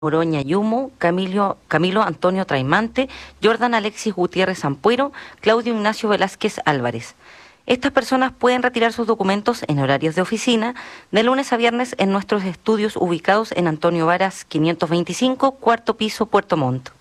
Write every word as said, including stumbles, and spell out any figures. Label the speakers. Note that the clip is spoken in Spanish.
Speaker 1: Oroña Yumo, Camilo, Camilo Antonio Traimante, Jordan Alexis Gutiérrez Ampuero, Claudio Ignacio Velázquez Álvarez. Estas personas pueden retirar sus documentos en horarios de oficina de lunes a viernes en nuestros estudios ubicados en Antonio Varas quinientos veinticinco, cuarto piso, Puerto Montt.